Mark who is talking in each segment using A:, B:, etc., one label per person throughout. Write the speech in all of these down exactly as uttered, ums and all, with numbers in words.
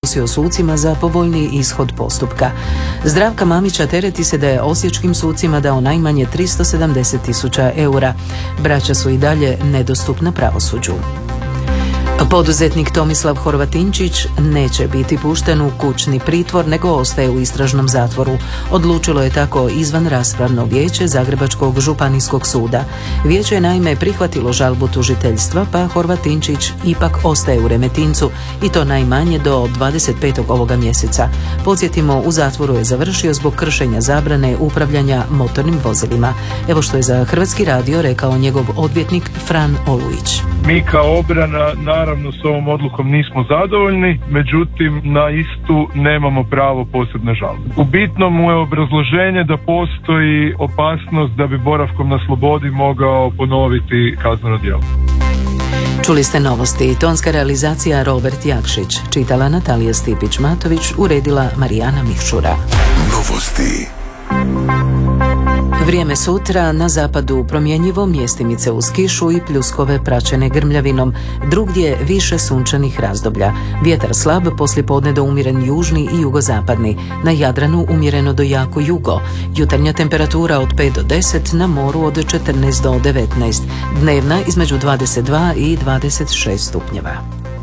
A: zaprosio sucima za povoljniji ishod postupka. Zdravka Mamića tereti se da je osječkim sucima dao najmanje tristo sedamdeset tisuća eura. Braća su i dalje nedostupna pravosuđu. Poduzetnik Tomislav Horvatinčić neće biti pušten u kućni pritvor, nego ostaje u istražnom zatvoru. Odlučilo je tako izvanraspravno vijeće Zagrebačkog županijskog suda. Vijeće je naime prihvatilo žalbu tužiteljstva, pa Horvatinčić ipak ostaje u Remetincu i to najmanje do dvadeset petog ovoga mjeseca. Podsjetimo, u zatvoru je završio zbog kršenja zabrane upravljanja motornim vozilima. Evo što je za Hrvatski radio rekao njegov odvjetnik Fran Olujić.
B: Mi kao obrana naravno s ovom odlukom nismo zadovoljni, međutim na istu nemamo pravo posebne žalbe. U bitnom mu je obrazloženje da postoji opasnost da bi boravkom na slobodi mogao ponoviti kazneno djelo.
A: Čuli ste novosti. Tonska realizacija Robert Jakšić, čitala Natalija Stipić-Matović, uredila Marijana Mihšura. Novosti. Vrijeme sutra, na zapadu promjenjivo, mjestimice uz kišu i pljuskove praćene grmljavinom, drugdje više sunčanih razdoblja. Vjetar slab, poslijepodne do umjeren južni i jugozapadni, na Jadranu umjereno do jako jugo. Jutarnja temperatura od pet do deset, na moru od četrnaest do devetnaest, dnevna između dvadeset dva i dvadeset šest stupnjeva.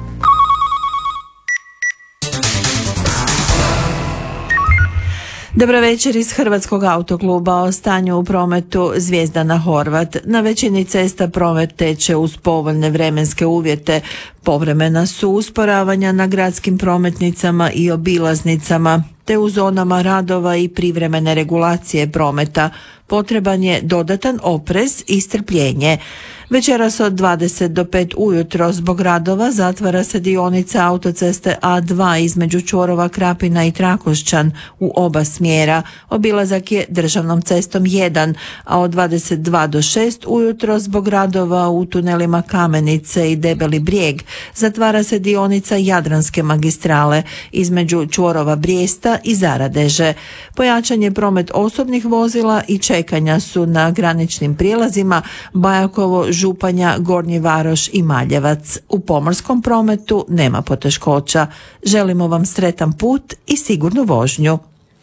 C: Dobro večer iz Hrvatskog autokluba. O stanju u prometu Zvijezdana Horvat. Na većini cesta promet teče uz povoljne vremenske uvjete. Povremena su usporavanja na gradskim prometnicama i obilaznicama, te u zonama radova i privremene regulacije prometa. Potreban je dodatan oprez i strpljenje. Večeras od dvadeset do pet ujutro zbog radova zatvara se dionica autoceste A dva između čvorova Krapina i Trakošćan u oba smjera. Obilazak je državnom cestom jedan, a od dvadeset dva do šest ujutro zbog radova u tunelima Kamenice i Debeli Brijeg zatvara se dionica Jadranske magistrale između čvorova Brijesta i Zaradeže. Pojačan je promet osobnih vozila i čekanja su na graničnim prijelazima Bajakovo, Županja, Gornji Varoš i Maljevac. U pomorskom prometu nema poteškoća. Želimo vam sretan put i sigurnu vožnju.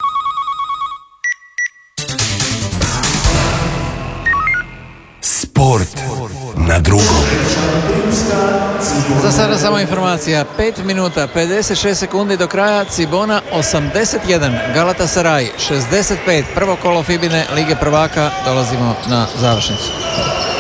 D: Sport na drugom.
E: Za sada samo informacija, pet minuta pedeset šest sekundi do kraja. Cibona osamdeset jedan, Galatasaray šezdeset pet, prvo kolo Fibine Lige prvaka, dolazimo na završnicu.